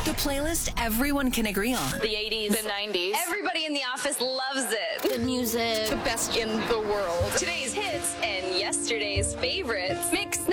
The playlist everyone can agree on. The 80s. The 90s. Everybody in the office loves it. The music. The best in the world. Today's hits and yesterday's favorites.